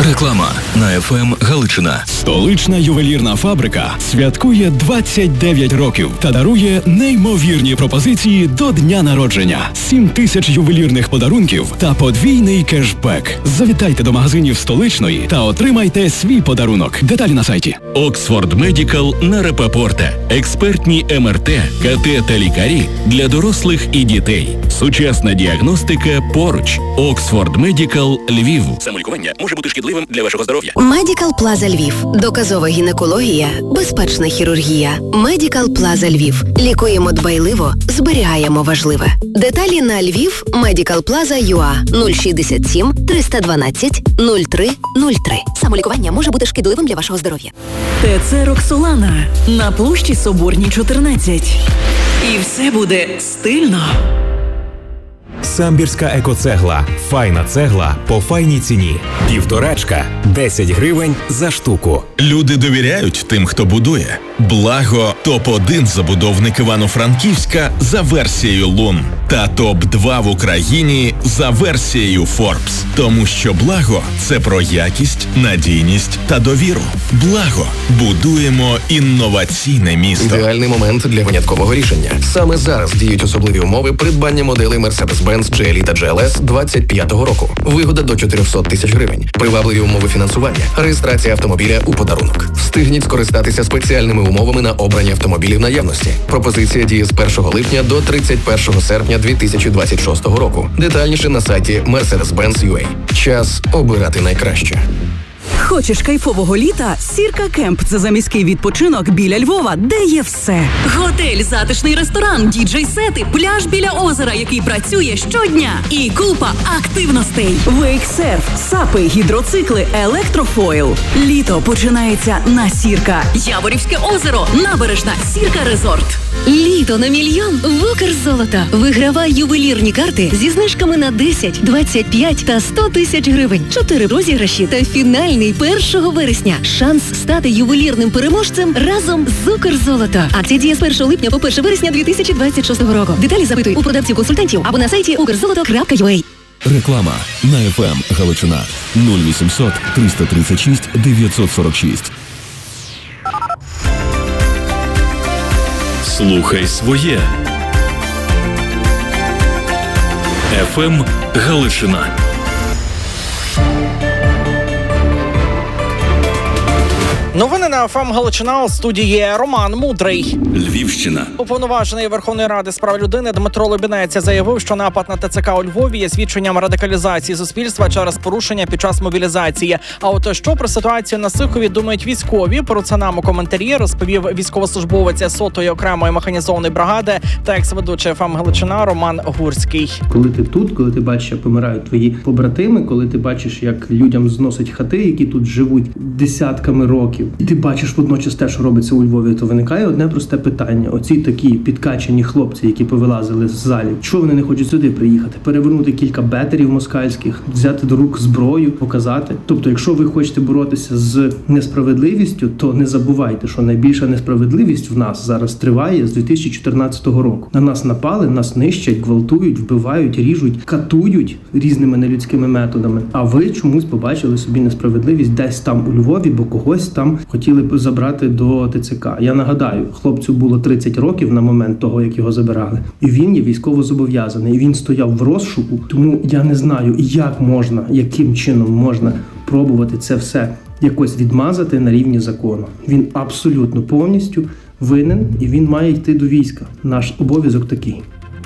Реклама на ФМ Галичина. Столична ювелірна фабрика святкує 29 років та дарує неймовірні пропозиції до дня народження. 7 тисяч ювелірних подарунків та подвійний кешбек. Завітайте до магазинів Столичної та отримайте свій подарунок. Деталі на сайті. Оксфорд Медикал на Репапорте. Експертні МРТ, КТ та лікарі для дорослих і дітей. Сучасна діагностика поруч. Оксфорд Медикал Львів. Самолікування може бути шкідливим для вашого здоров'я. Медикал Плаза Львів. Доказова гінекологія, безпечна хірургія. Медикал Плаза Львів. Лікуємо дбайливо, зберігаємо важливе. Деталі на Львів medicalplaza.ua 067 312 03 03. Самолікування може бути шкідливим для вашого здоров'я. ТЦ «Роксолана» на площі Соборній, 14. І все буде стильно. Самбірська екоцегла. Файна цегла по файній ціні. Півторачка – 10 гривень за штуку. Люди довіряють тим, хто будує. Благо – топ-1 забудовник Івано-Франківська за версією Лун. Та топ-2 в Україні за версією Forbes. Тому що Благо – це про якість, надійність та довіру. Благо. Будуємо інноваційне місто. Ідеальний момент для виняткового рішення. Саме зараз діють особливі умови придбання моделей Mercedes-Benz GLE та GLS 25-го року. Вигода до 400 тисяч гривень. Привабливі умови фінансування. Реєстрація автомобіля у подарунок. Встигніть скористатися спеціальними умовами на обрані автомобілі в наявності. Пропозиція діє з 1 липня до 31 серпня 2026 року. Детальніше на сайті Mercedes-Benz.ua. Час обирати найкраще. Хочеш кайфового літа? Сірка Кемп – це заміський відпочинок біля Львова, де є все. Готель, затишний ресторан, діджей-сети, пляж біля озера, який працює щодня. І купа активностей. Вейксерф, сапи, гідроцикли, електрофойл. Літо починається на Сірка. Яворівське озеро, набережна, Сірка Резорт. Літо на мільйон в Укрзолото. Вигравай ювелірні карти зі знижками на 10, 25 та 100 тисяч гривень. 4 розіграші та фінальний 1 вересня. Шанс стати ювелірним переможцем разом з Укрзолото. Акція діє з 1 липня по 1 вересня 2026 року. Деталі запитуй у продавців-консультантів або на сайті ukrzoloto.ua. Реклама на ФМ Галичина. 0800 336 946. Слухай своє. ФМ Галичина. Новини на ФМ Галичина. У студії Роман Мудрий. Львівщина. Уповноважений Верховної Ради з прав людини Дмитро Лубінець заявив, що напад на ТЦК у Львові є свідченням радикалізації суспільства через порушення під час мобілізації. А от що про ситуацію на Сихові думають військові? Про це нам у коментарі розповів військовослужбовець 100-ї окремої механізованої бригади та екс-ведучий ФМ Галичина Роман Гурський. Коли ти тут, коли ти бачиш, як помирають твої побратими, коли ти бачиш, як людям зносять хати, які тут живуть десятками років, і ти бачиш водночас те, що робиться у Львові, то виникає одне просте питання. Оці такі підкачані хлопці, які повилазили з залів, чого вони не хочуть сюди приїхати? Перевернути кілька бетерів москальських, взяти до рук зброю, показати? Тобто, якщо ви хочете боротися з несправедливістю, то не забувайте, що найбільша несправедливість в нас зараз триває з 2014 року. На нас напали, нас нищать, гвалтують, вбивають, ріжуть, катують різними нелюдськими методами. А ви чомусь побачили собі несправедливість десь там у Львові, бо когось там хотіли б забрати до ТЦК. Я нагадаю, хлопцю було 30 років на момент того, як його забирали. І він є військовозобов'язаний. І він стояв в розшуку. Тому я не знаю, як можна, яким чином можна пробувати це все якось відмазати на рівні закону. Він абсолютно повністю винен і він має йти до війська. Наш обов'язок такий.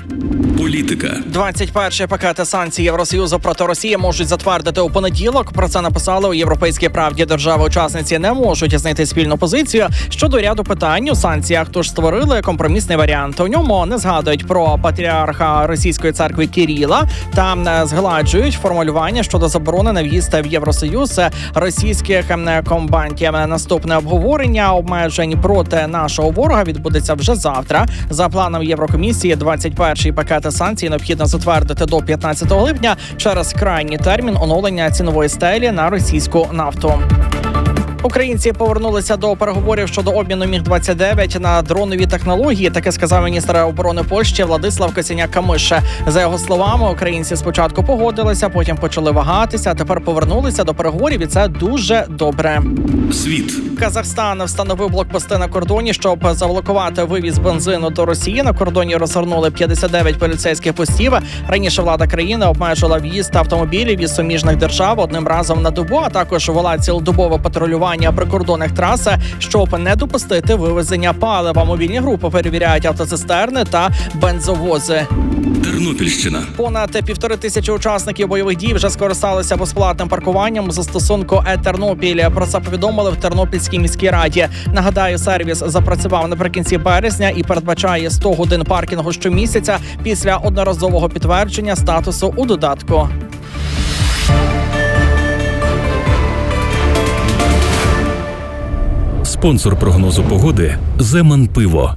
Політика. 21-й пакет санкцій Євросоюзу проти Росії можуть затвердити у понеділок. Про це написали у «Європейській правді». Держави-учасниці не можуть знайти спільну позицію щодо ряду питань у санкціях, тож створили компромісний варіант. У ньому не згадують про патріарха Російської церкви Кирила та згладжують формулювання щодо заборони на в'їзд в Євросоюз російських комбатів. Наступне обговорення обмежень проти нашого ворога відбудеться вже завтра. За планом Єврокомісії, 21-й пакет санкцій необхідно затвердити до 15 липня через крайній термін оновлення цінової стелі на російську нафту. Українці повернулися до переговорів щодо обміну Міг-29 на дронові технології. Таке сказав міністр оборони Польщі Владислав Косіняк-Камиш. За його словами, українці спочатку погодилися, потім почали вагатися, а тепер повернулися до переговорів, і це дуже добре. Світ. Казахстан встановив блокпости на кордоні, щоб заблокувати вивіз бензину до Росії. На кордоні розгорнули 59 поліцейських постів. Раніше влада країни обмежила в'їзд автомобілів із суміжних держав одним разом на добу, а також вела цілодобове патрулювання прикордонних трас, щоб не допустити вивезення палива. Мобільні групи перевіряють автоцистерни та бензовози. Тернопільщина. Понад 1500 учасників бойових дій вже скористалися безплатним паркуванням у застосунку «Е-Тернопіль». Про це повідомили в Тернопільській міській раді. Нагадаю, сервіс запрацював наприкінці березня і передбачає 100 годин паркінгу щомісяця після одноразового підтвердження статусу у додатку. Спонсор прогнозу погоди «Земан Пиво».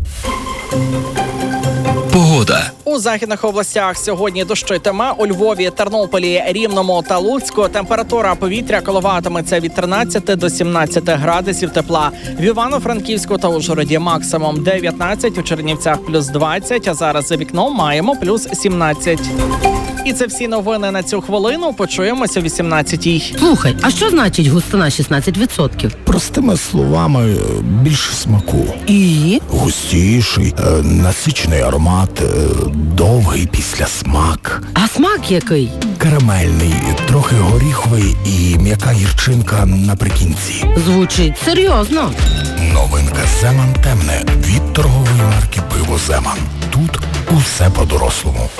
Погода. У західних областях сьогодні дощитиме. У Львові, Тернополі, Рівному та Луцьку температура повітря коливатиметься від 13 до 17 градусів тепла. В Івано-Франківську та Ужгороді максимум 19, у Чернівцях плюс 20, а зараз за вікном маємо плюс 17. І це всі новини на цю хвилину. Почуємося о 18-й. Слухай, а що значить густина 16%? Простими словами, більше смаку. І? Густіший, насичений аромат, довгий післясмак. А смак який? Карамельний, трохи горіховий і м'яка гірчинка наприкінці. Звучить серйозно. Новинка «Земан темне» від торгової марки «Пиво Земан». Тут усе по-дорослому.